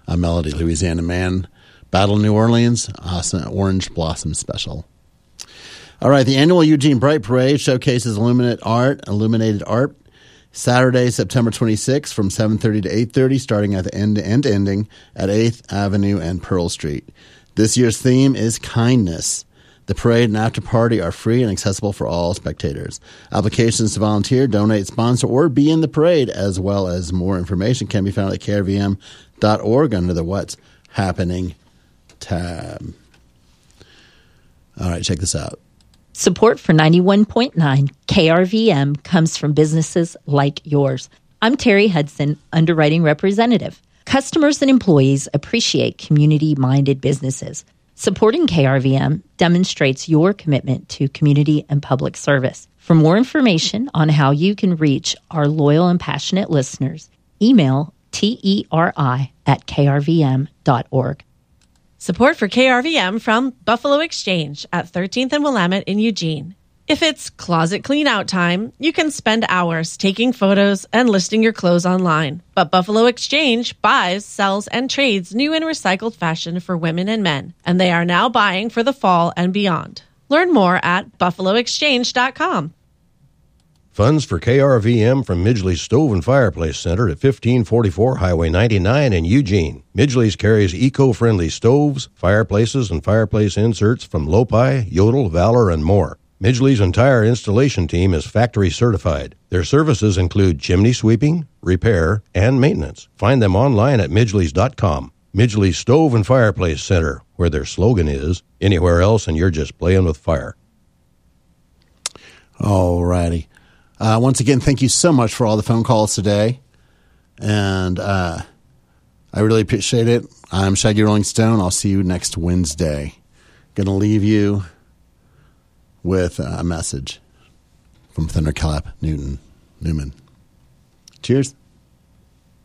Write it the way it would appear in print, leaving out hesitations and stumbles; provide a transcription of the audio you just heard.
Melody, Louisiana Man, Battle New Orleans, awesome Orange Blossom Special. All right, the annual Eugene Bright Parade showcases illuminated art, Saturday, September 26th from 7:30 to 8:30, starting at the ending at 8th Avenue and Pearl Street. This year's theme is kindness. The parade and after party are free and accessible for all spectators. Applications to volunteer, donate, sponsor, or be in the parade, as well as more information, can be found at krvm.org under the What's Happening tab. All right, check this out. Support for 91.9 KRVM comes from businesses like yours. I'm Terry Hudson, underwriting representative. Customers and employees appreciate community-minded businesses. Supporting KRVM demonstrates your commitment to community and public service. For more information on how you can reach our loyal and passionate listeners, email teri@krvm.org. Support for KRVM from Buffalo Exchange at 13th and Willamette in Eugene. If it's closet clean out time, you can spend hours taking photos and listing your clothes online. But Buffalo Exchange buys, sells, and trades new and recycled fashion for women and men, and they are now buying for the fall and beyond. Learn more at buffaloexchange.com. Funds for KRVM from Midgley's Stove and Fireplace Center at 1544 Highway 99 in Eugene. Midgley's carries eco-friendly stoves, fireplaces, and fireplace inserts from Lopi, Yodel, Valor, and more. Midgley's entire installation team is factory certified. Their services include chimney sweeping, repair, and maintenance. Find them online at midgleys.com. Midgley's Stove and Fireplace Center, where their slogan is, anywhere else and you're just playing with fire. All righty. Once again, thank you so much for all the phone calls today. And I really appreciate it. I'm Shaggy Rolling Stone. I'll see you next Wednesday. Going to leave you with a message from Thunderclap Newman. Cheers.